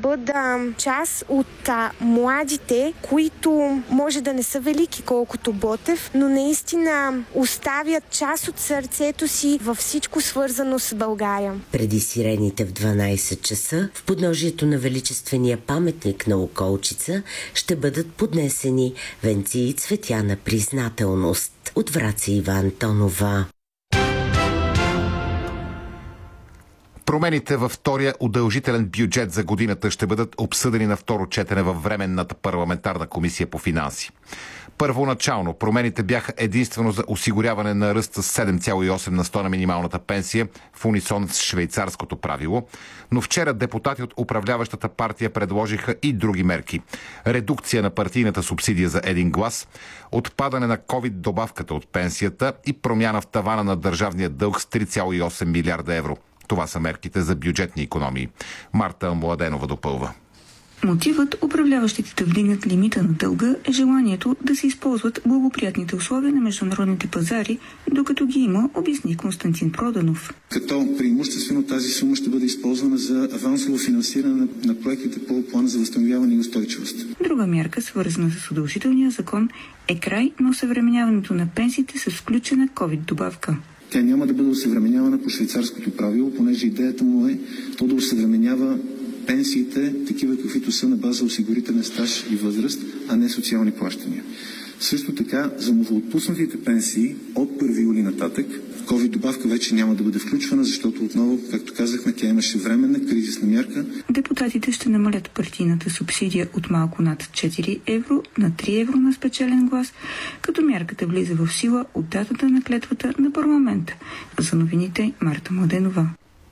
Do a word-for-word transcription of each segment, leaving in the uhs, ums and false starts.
бъда част от а, младите, които може да не са велики колкото Ботев, но наистина оставят част от сърцето си във всичко свързано с България. Преди сирените в дванайсет часа в подножието на величествения паметник на Околчица ще бъдат поднесени венци и цветя на признателност. От Враца Ива Антонова. Промените във втория удължителен бюджет за годината ще бъдат обсъдени на второ четене във Временната парламентарна комисия по финанси. Първоначално промените бяха единствено за осигуряване на ръст с седем цяло и осем на сто на минималната пенсия в унисон с швейцарското правило, но вчера депутати от управляващата партия предложиха и други мерки. Редукция на партийната субсидия за един глас, отпадане на ковид добавката от пенсията и промяна в тавана на държавния дълг с три цяло и осем милиарда евро. Това са мерките за бюджетни икономии. Марта Младенова допълва. Мотивът управляващите да вдигнат лимита на дълга е желанието да се използват благоприятните условия на международните пазари, докато ги има, обясни Константин Проданов. Като преимуществено тази сума ще бъде използвана за авансово финансиране на, на проектите по плана за възстановяване и устойчивост. Друга мярка, свързана с удължителния закон, е край на осъвременяването на пенсиите с включена ковид добавка. Тя няма да бъде осъвременявана по швейцарското правило, понеже идеята му е то да осъвременява пенсиите, такива каквито са на база осигурителен стаж и възраст, а не социални плащания. Също така, за новоотпуснатите пенсии от първи юли нататък, ковид добавка вече няма да бъде включвана, защото отново, както казахме, тя имаше временна кризисна мярка. Депутатите ще намалят партийната субсидия от малко над четири евро на три евро на спечелен глас, като мярката влиза в сила от датата на клетвата на парламента. За новините Марта Младенова.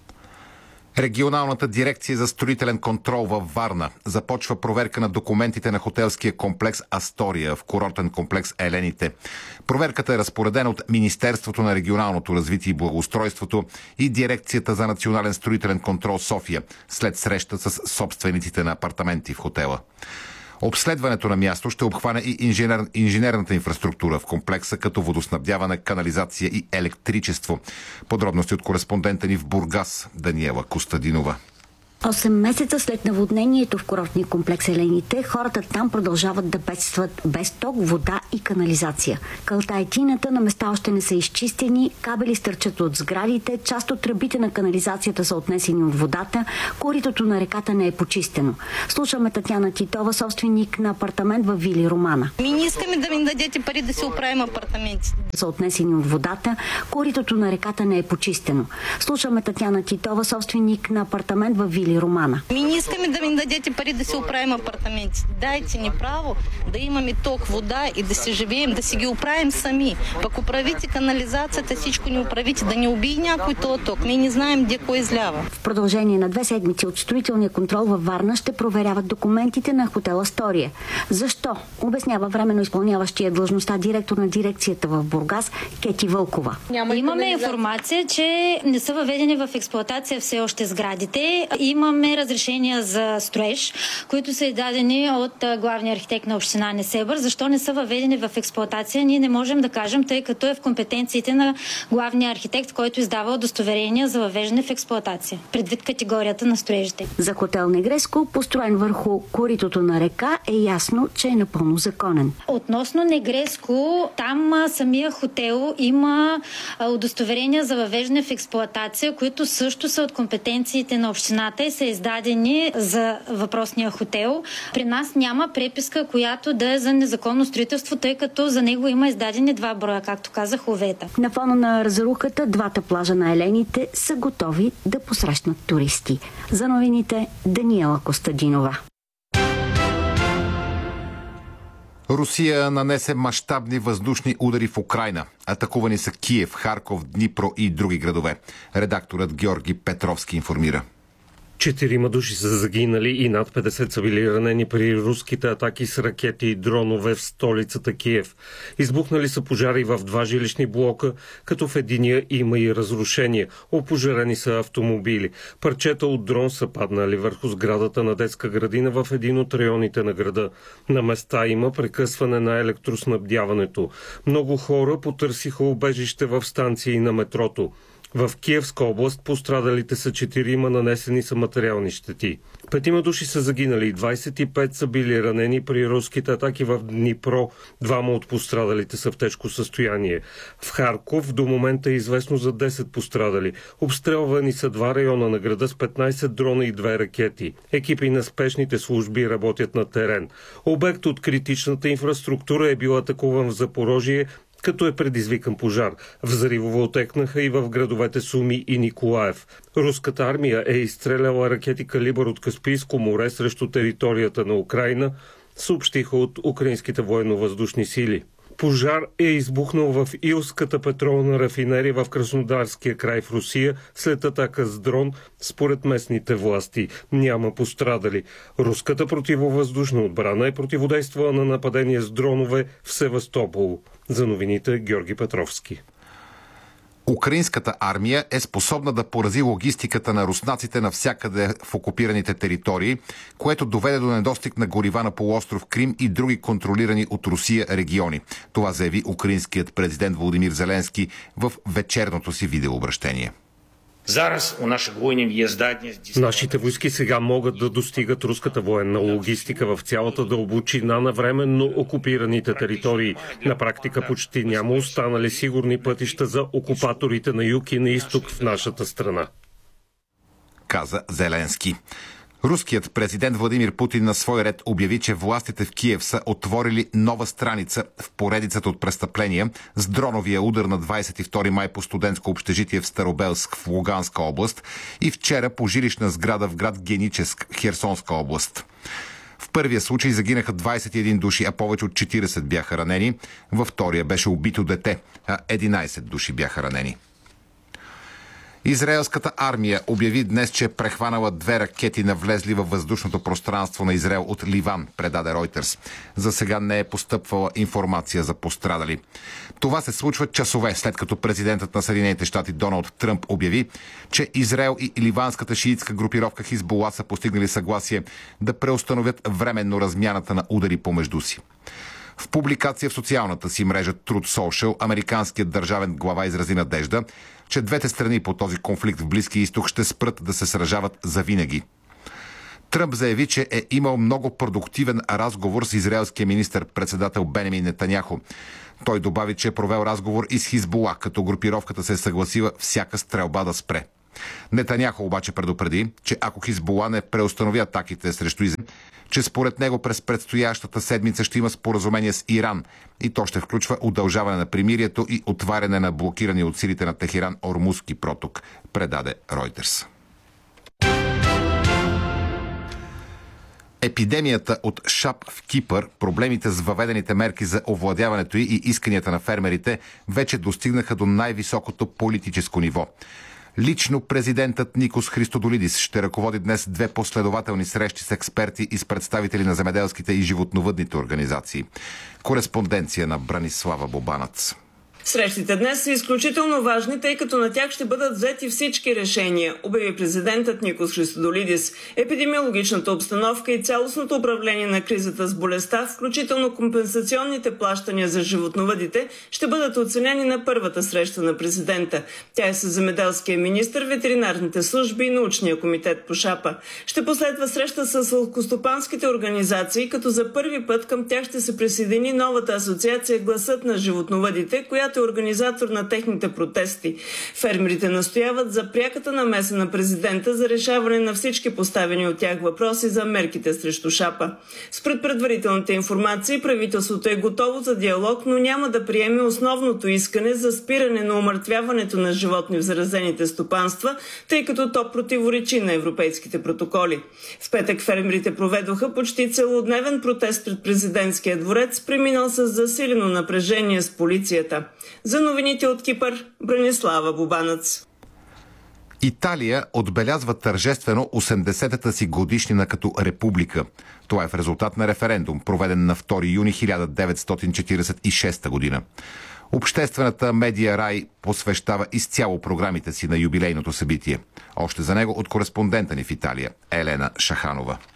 Регионалната дирекция за строителен контрол във Варна започва проверка на документите на хотелския комплекс Астория в курортен комплекс Елените. Проверката е разпоредена от Министерството на регионалното развитие и благоустройството и Дирекцията за национален строителен контрол София след среща с собствениците на апартаменти в хотела. Обследването на място ще обхване и инженер, инженерната инфраструктура в комплекса, като водоснабдяване, канализация и електричество. Подробности от кореспондента ни в Бургас, Даниела Костадинова. Осем месеца след наводнението в курортния комплекс Елените, хората там продължават да бедстват без ток, вода и канализация. Кълта и тината на места още не са изчистени, кабели стърчат от сградите, част от тръбите на канализацията са отнесени от водата, коритото на реката не е почистено. Слушаме Татяна Титова, собственик на апартамент във Вили Романа. Ми не искаме да ми дадете пари да си оправим апартаменти. Са отнесени от водата, коритото на реката не е почистено. Слушаме Татяна Титова, собственик на апартамент във Вили Романа. Ми не искаме да ми дадете пари да си оправим апартаменти. Дайте ни право да имаме ток, вода и да си живеем, да си ги оправим сами. Пък оправите канализацията, всичко ни оправите, да не убие някой този ток. Ние не знаем где кой излява. В продължение на две седмици от строителния контрол във Варна ще проверяват документите на хотел Астория. Защо? Обяснява временно изпълняващия длъжността директор на дирекцията в Бургас Кети Вълкова. Имаме информация, че не са въведени в експлоатация все още сградите. Имаме разрешения за строеж, които са издадени от главния архитект на община Несебър. Защо не са въведени в експлоатация, ние не можем да кажем, тъй като е в компетенциите на главния архитект, който издава удостоверения за въвеждане в експлоатация, предвид категорията на строежите. За хотел Негреско, построен върху коритото на река, е ясно, че е напълно законен. Относно Негреско, там самия хотел има удостоверения за въвеждане в експлоатация, които също са от компетенциите на общината и са издадени за въпросния хотел. При нас няма преписка, която да е за незаконно строителство, тъй като за него има издадени два броя, както казах, овета. На фона на разрухата, двата плажа на Елените са готови да посрещнат туристи. За новините Даниела Костадинова. Русия нанесе мащабни въздушни удари в Украйна. Атакувани са Киев, Харков, Днипро и други градове. Редакторът Георги Петровски информира. Четирима души са загинали и над петдесет са били ранени при руските атаки с ракети и дронове в столицата Киев. Избухнали са пожари в два жилищни блока, като в единия има и разрушения. Опожарени са автомобили. Парчета от дрон са паднали върху сградата на детска градина в един от районите на града. На места има прекъсване на електроснабдяването. Много хора потърсиха убежище в станции на метрото. В Киевска област пострадалите са четирима, нанесени са материални щети. Петима души са загинали и двадесет и пет са били ранени при руските атаки в Днипро. Двама от пострадалите са в тежко състояние. В Харков до момента е известно за десет пострадали. Обстрелвани са два района на града с петнадесет дрона и две ракети. Екипи на спешните служби работят на терен. Обект от критичната инфраструктура е бил атакуван в Запорожие, като е предизвикан пожар. Взривове отекнаха и в градовете Суми и Николаев. Руската армия е изстреляла ракети калибър от Каспийско море срещу територията на Украйна, съобщиха от украинските военно-въздушни сили. Пожар е избухнал в Илската петролна рафинерия в Краснодарския край в Русия след атака с дрон, според местните власти. Няма пострадали. Руската противовъздушна отбрана е противодействала на нападение с дронове в Севастопол. За новините Георги Петровски. Украинската армия е способна да порази логистиката на руснаците навсякъде в окупираните територии, което доведе до недостиг на горива на полуостров Крим и други контролирани от Русия региони. Това заяви украинският президент Володимир Зеленски в вечерното си видеообращение. Нашите войски сега могат да достигат руската военна логистика в цялата дълбочина на временно окупираните територии. На практика почти няма останали сигурни пътища за окупаторите на юг и на изток в нашата страна, каза Зеленски. Руският президент Владимир Путин на свой ред обяви, че властите в Киев са отворили нова страница в поредицата от престъпления с дроновия удар на двадесет и втори май по студентско общежитие в Старобелск в Луганска област и вчера по жилищна сграда в град Геническ, Херсонска област. В първия случай загинаха двадесет и един души, а повече от четиридесет бяха ранени. Във втория беше убито дете, а единадесет души бяха ранени. Израелската армия обяви днес, че е прехванала две ракети навлезли във въздушното пространство на Израел от Ливан, предаде Reuters. За сега не е постъпвала информация за пострадали. Това се случва часове след като президентът на Съединените щати Доналд Тръмп обяви, че Израел и ливанската шиитска групировка Хизбула са постигнали съгласие да преустановят временно размяната на удари помежду си. В публикация в социалната си мрежа Truth Social, американският държавен глава изрази надежда, че двете страни по този конфликт в Близкия изток ще спрат да се сражават завинаги. Тръмп заяви, че е имал много продуктивен разговор с израелския министър-председател Бенямин Нетаняху. Той добави, че е провел разговор и с Хизбула, като групировката се е съгласила всяка стрелба да спре. Нетаняху обаче предупреди, че ако Хизбула не преустанови атаките срещу Израел, че според него през предстоящата седмица ще има споразумение с Иран и то ще включва удължаване на примирието и отваряне на блокирани от силите на Техеран Ормузски проток, предаде Reuters. Епидемията от шап в Кипър, проблемите с въведените мерки за овладяването й и исканията на фермерите вече достигнаха до най-високото политическо ниво. Лично президентът Никос Христодолидис ще ръководи днес две последователни срещи с експерти и с представители на земеделските и животновъдните организации. Кореспонденция на Бранислава Бобанац. Срещите днес са изключително важни, тъй като на тях ще бъдат взети всички решения, обяви президентът Никос Христодолидис. Епидемиологичната обстановка и цялостното управление на кризата с болестта, включително компенсационните плащания за животновъдите, ще бъдат оценени на първата среща на президента. Тя е с земеделския министър, ветеринарните служби и научния комитет по шапа. Ще последва среща с селскостопанските организации, като за първи път към тях ще се присъедини новата асоциация Гласът на животновъдите, която е организатор на техните протести. Фермерите настояват за пряката намеса на президента за решаване на всички поставени от тях въпроси за мерките срещу шапа. Според предварителните информации, правителството е готово за диалог, но няма да приеме основното искане за спиране на умъртвяването на животни в заразените стопанства, тъй като то противоречи на европейските протоколи. В петък фермерите проведоха почти целодневен протест пред президентския дворец, преминал с засилено напрежение с полицията. За новините от Кипър, Бранислава Бобанац. Италия отбелязва тържествено осемдесетата си годишнина като република. Това е в резултат на референдум, проведен на втори юни хиляда деветстотин четиридесет и шеста година. Обществената медия Рай посвещава изцяло програмите си на юбилейното събитие. Още за него от кореспондента ни в Италия, Елена Шаханова.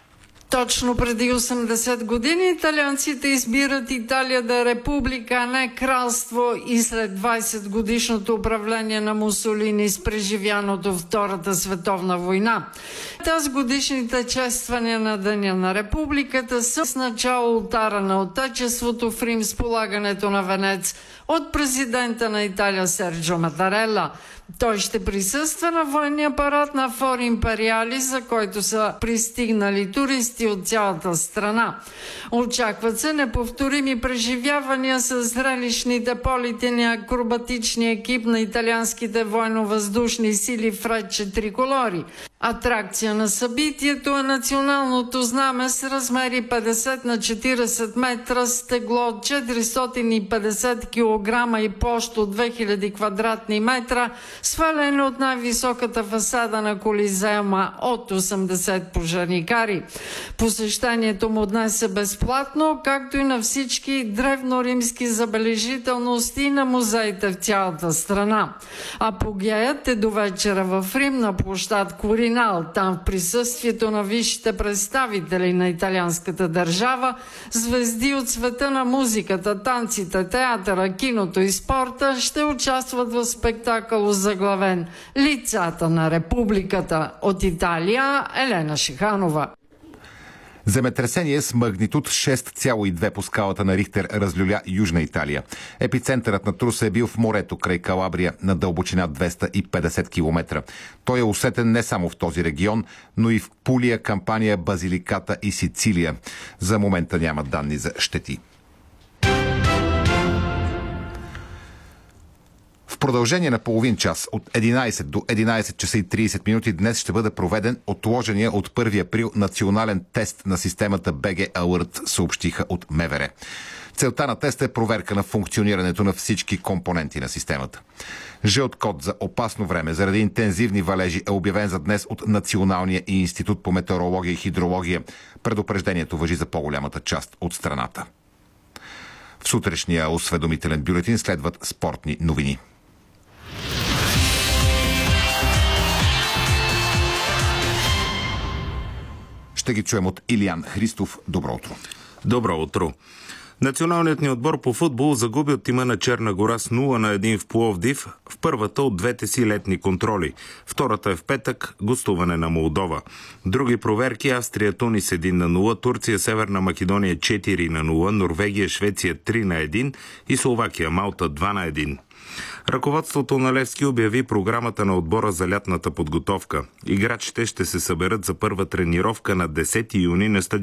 Точно преди осемдесет години италианците избират Италия да е република, а не кралство, и след двайсет годишното управление на Мусолини с преживяното Втората световна война. Тази годишните чествания на Деня на републиката са с начало ултара на Отечеството в Рим с полагането на венец от президента на Италия Серджо Матарела. Той ще присъства на военния парад на Фор Империали, за който са пристигнали туристи от цялата страна. Очакват се неповторими преживявания с зрелищните полети на акробатичния екип на италианските военно-въздушни сили Фрече Триколори. Атракция на събитието е националното знаме с размери петдесет на четиридесет метра, с тегло от четиристотин и петдесет килограма и площ от две хиляди квадратни метра, свалено от най-високата фасада на Колизеума от осемдесет пожарникари. Посещението му днес е безплатно, както и на всички древноримски забележителности на музеите в цялата страна. Апогеят е до вечера в Рим на площад Коринал. Там в присъствието на висшите представители на италианската държава, звезди от света на музиката, танците, театъра, киното и спорта ще участват в спектакъл заглавен "Лицата на републиката". От Италия Елена Шиханова. Земетресение с магнитуд шест цяло и две по скалата на Рихтер разлюля Южна Италия. Епицентърът на труса е бил в морето край Калабрия на дълбочина двеста и петдесет километра. Той е усетен не само в този регион, но и в Пулия, Кампания, Базиликата и Сицилия. За момента няма данни за щети. В продължение на половин час от единайсет до единайсет часа и трийсет минути днес ще бъде проведен отложения от първи април национален тест на системата би джи Alert, съобщиха от МВР. Целта на теста е проверка на функционирането на всички компоненти на системата. Жълт код за опасно време заради интензивни валежи е обявен за днес от Националния институт по метеорология и хидрология. Предупреждението важи за по-голямата част от страната. В сутрешния осведомителен бюлетин следват спортни новини. Ще ги чуем от Илиян Христов. Добро утро. Добро утро. Националният ни отбор по футбол загуби от тима на Черна гора с нула на един в Пловдив в първата от двете си летни контроли. Втората е в петък, гостуване на Молдова. Други проверки: Австрия, Тунис един на нула, Турция, Северна Македония четири на нула, Норвегия, Швеция три на един и Словакия, Малта два на един. Ръководството на Левски обяви програмата на отбора за лятната подготовка. Играчите ще се съберат за първа тренировка на десети юни на стадион